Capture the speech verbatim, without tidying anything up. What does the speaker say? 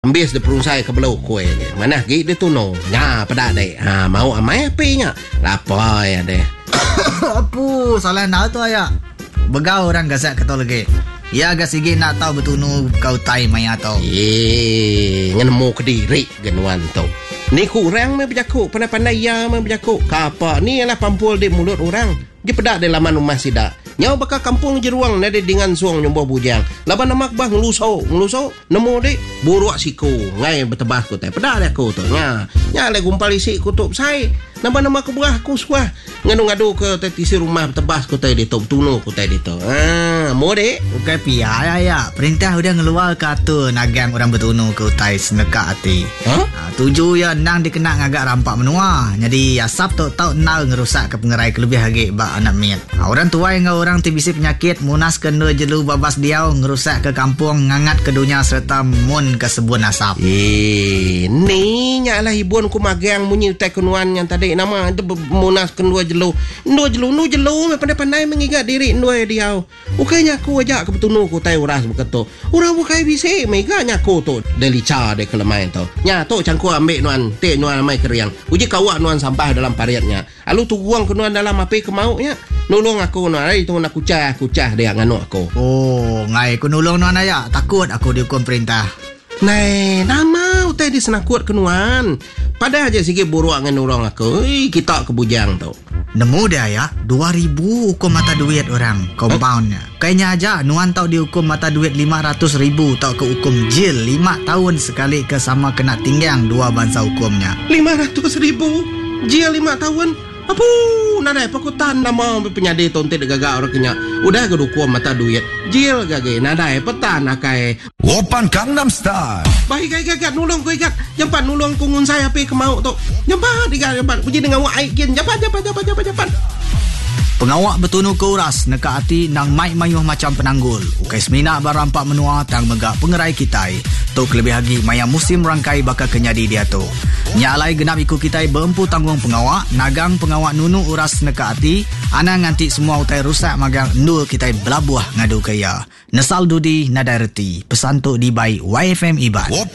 Ambis dia perungsai ke belau kue ni. Mana gig dia tu no. Nya pada dek. Ha mau amai apinya. Lapar ya deh. Apa salah nak tu ayah. Begau orang gasak kata lagi. Ya agak sikit nak tahu betunu kau tai maya tau. Eh, ngenemu ke diri genuan tu. Ni kurang me berjakuk, pandai-pandai ya me berjakuk. Kapa ni ialah pampul di mulut orang. Dia pedak di laman rumah sidak. Nyau bakal kampung jeruang nade dengan suang nyombo bujang. Laban namak bah ngeluso, ngeluso nemu dik buruak siku. Ngai betebah ku teh. Pedak aku tu. Nya, nya le gumpal isi kutup sai. Laban nama ku buah ku suah. Ngadu-ngadu ke tisi rumah betebah ku teh di tu tunu ku teh di tu. Ah, mau dik. Bukan pia ya. Perintah udah ngeluar kata nagang orang betunu ke utai seneka hati. Huh? Ha, tuju ya nang dikena ngagak rampak menua. Jadi asap tu tau nal ngerusak ke pengerai kelebih hagik ba anak miat. Ha, orang tua yang orang tibisi penyakit munas kena jelu babas diau ngerusak ke kampung ngangat ke dunia serta mun ke sebun asap. Eh, ni nyalah ibuan ku magang munyi utai kenuan yang tadi nama itu munas kendua jelu. Ndua jelu nu jelu pandai-pandai mengingat diri ndua diau. Ukainya aku ajak ke betunu ku tai uras beketu. Urang bukai bisi meganya ku tu delica de kelemai tu. Nya tu cangku ambil nuan te nuan mai keriang. Uji kawak nuan sampah dalam pariatnya. Alu tu guang ke nuan dalam api ke mauknya. Nulung aku nuan ai tu nak kucah kucah dia nganu aku. Oh, ngai ku nulung nuan ayah. Takut aku dihukum perintah. Nai, nama utai di senakut kenuan. Pada aja sikit buruak dengan orang aku. Ih, kita ke bujang tu. Nemu dia ya, dua ribu hukum mata duit orang, compoundnya. Kayaknya aja, nuan tau dihukum mata duit lima ratus ribu, tau ke hukum jil lima tahun sekali ke sama kena tinggang dua bangsa hukumnya. lima ratus ribu? Jil lima tahun? Apa? Nadai pakutan nama penyadi tonte de gagak orang kenya. Udah ke hukum mata duit. Jil gage, nadai petan akai. Open Gangnam Style. Baik gagak gagak nulung ku ikat. Jampan nulung kungun saya api ke mau tu. Jampan diga jampan. Puji dengan wak aikin. Jampan jampan jampan jampan jampan. Pengawak betunu ke uras neka hati nang mai mayuh macam penanggul. Ukai semina barampak menua tang megak pengerai kitai. Tu kelebih lagi maya musim rangkai bakal kenyadi dia tu. Nyalai genap iku kitai berempu tanggung pengawak, nagang pengawak nunu uras neka hati, ana nganti semua utai rusak magang endul kitai belabuah ngadu kaya. Nesal dudi nadai reti. Pesan tu di by Y F M Iban.